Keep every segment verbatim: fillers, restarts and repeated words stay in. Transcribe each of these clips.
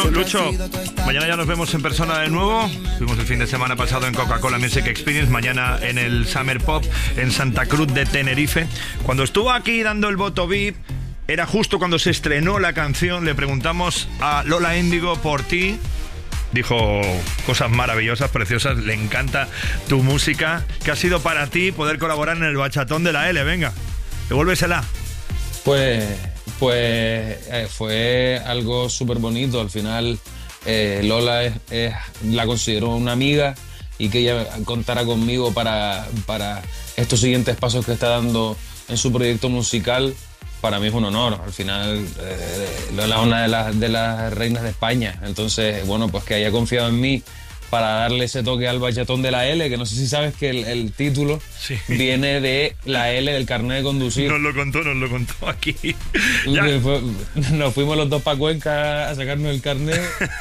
Lucho, mañana ya nos vemos en persona de nuevo. Fuimos el fin de semana pasado en Coca-Cola Music Experience, mañana en el Summer Pop en Santa Cruz de Tenerife. Cuando estuvo aquí dando el voto V I P, era justo cuando se estrenó la canción. Le preguntamos a Lola Índigo por ti. Dijo cosas maravillosas, preciosas. Le encanta tu música. ¿Qué ha sido para ti poder colaborar en el bachatón de la L? Venga, devuélvesela. Pues, pues eh, fue algo súper bonito. Al final eh, Lola es, es, la considero una amiga, y que ella contara conmigo para, para estos siguientes pasos que está dando en su proyecto musical, para mí es un honor. Al final eh, Lola es una de las, de las reinas de España. Entonces, bueno, pues que haya confiado en mí para darle ese toque al bachatón de la L, que no sé si sabes que el, el título sí. viene de la L del carnet de conducir. Nos lo contó, nos lo contó aquí. Fue, nos fuimos los dos para Cuenca a sacarnos el carnet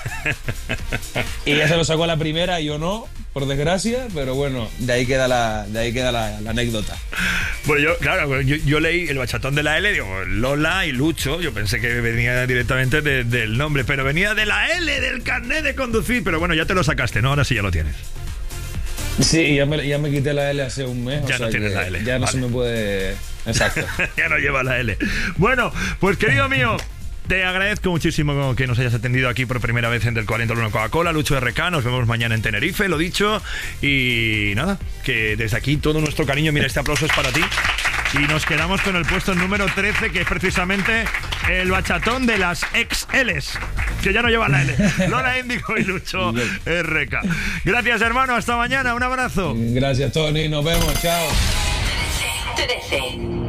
y ella se lo sacó a la primera y yo no, por desgracia, pero bueno, de ahí queda la, de ahí queda la, la anécdota. Bueno, yo, claro, yo, yo leí el bachatón de la L, digo, Lola y Lucho, yo pensé que venía directamente de, del nombre, pero venía de la L, del carnet de conducir, pero bueno, ya te lo sacaste, ¿no? Ahora sí ya lo tienes. Sí, ya me, ya me quité la L hace un mes. Ya o no sea tienes la L. Ya no vale. se me puede... Exacto. Ya no lleva la L. Bueno, pues querido mío, te agradezco muchísimo que nos hayas atendido aquí por primera vez en Del cuarenta al uno Coca-Cola. Lucho R K, nos vemos mañana en Tenerife, lo dicho. Y nada, que desde aquí todo nuestro cariño. Mira, este aplauso es para ti. Y nos quedamos con el puesto número trece, que es precisamente el bachatón de las ex L's, que ya no lleva la L. Lola Índigo y Lucho R K. Gracias, hermano. Hasta mañana. Un abrazo. Gracias, Tony. Nos vemos. Chao. trece.